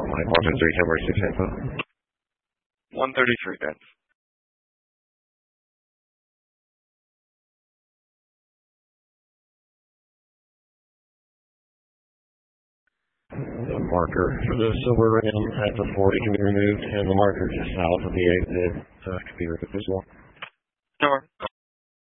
123, February 6 info. 133 then. The marker for the silver rim at the 40 can be removed, and the marker just south of the exit can be removed as well. Sure.